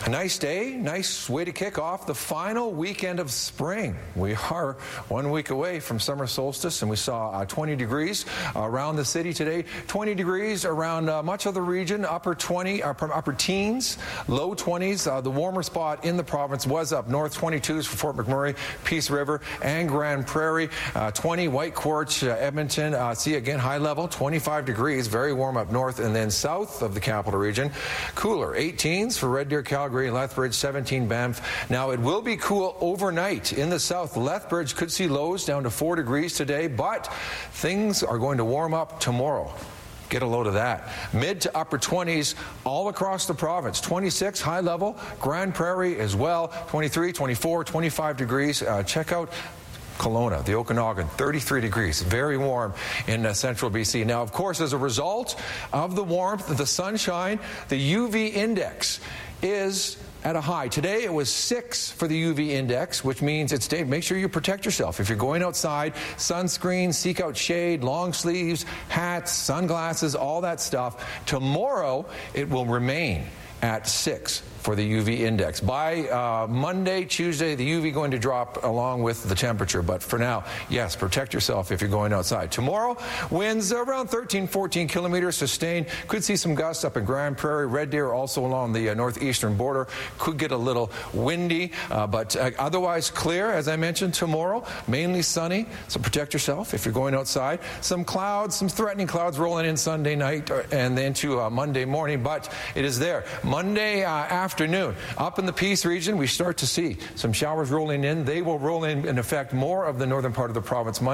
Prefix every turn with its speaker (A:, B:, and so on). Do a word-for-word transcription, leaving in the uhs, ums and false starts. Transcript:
A: A nice day, nice way to kick off the final weekend of spring. We are one week away from summer solstice, and we saw uh, twenty degrees around the city today. twenty degrees around uh, much of the region, upper twenty, uh, upper teens, low twenties. Uh, the warmer spot in the province was up north, twenty-twos for Fort McMurray, Peace River, and Grand Prairie. Uh, twenty, White Quartz, uh, Edmonton. Uh, see again, high level, twenty-five degrees, very warm up north, and then south of the capital region, cooler, eighteens for Red Deer, Calgary, Lethbridge, seventeen Banff. Now, it will be cool overnight in the south. Lethbridge could see lows down to four degrees today, but things are going to warm up tomorrow. Get a load of that. Mid to upper twenties all across the province. twenty-six high level, Grand Prairie as well. twenty-three, twenty-four, twenty-five degrees. Uh, check out Kelowna, the Okanagan, thirty-three degrees, very warm in uh, central B C. Now, of course, as a result of the warmth, the sunshine, the U V index is at a high. Today it was six for the U V index, which means it's day. Make sure you protect yourself. If you're going outside, sunscreen, seek out shade, long sleeves, hats, sunglasses, all that stuff. Tomorrow it will remain at six for the U V index. By uh, Monday, Tuesday, the U V going to drop along with the temperature. But for now, yes, protect yourself if you're going outside. Tomorrow, winds around thirteen, fourteen kilometers sustained. Could see some gusts up in Grand Prairie, Red Deer, also along the uh, northeastern border. Could get a little windy, uh, but uh, otherwise clear, as I mentioned, tomorrow. Mainly sunny, so protect yourself if you're going outside. Some clouds, some threatening clouds rolling in Sunday night or, and then to uh, Monday morning, but it is there. Monday uh, afternoon. Afternoon. Up in the Peace region, we start to see some showers rolling in. They will roll in and affect more of the northern part of the province Monday.